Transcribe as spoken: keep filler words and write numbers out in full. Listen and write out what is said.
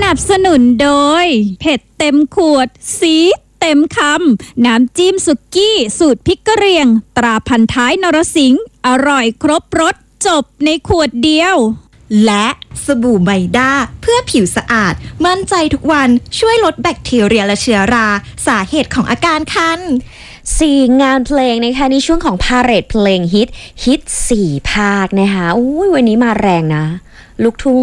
นับสนุนโดยเผ็ดเต็มขวดซีดเต็มคำน้ำจิ้มสุกี้สูตรพริกกะเหรี่ยงตราพันท้ายนรสิงห์อร่อยครบรสจบในขวดเดียวและสบู่ไมด้าเพื่อผิวสะอาดมั่นใจทุกวันช่วยลดแบคทีเรียและเชื้อราสาเหตุของอาการคันสี่งานเพลงนะคะในช่วงของพาเหรดเพลงฮิตฮิตสี่ภาคนะคะอุ้ยวันนี้มาแรงนะลูกทุ่ง